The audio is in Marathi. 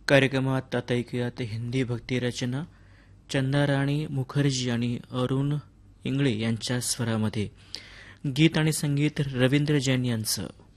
कार्यक्रमात आता ऐकूयात हिंदी भक्ती रचना चंदाराणी मुखर्जी आणि अरुण इंगळे यांच्या स्वरामध्ये. गीत आणि संगीत रवींद्र जैन यांचं.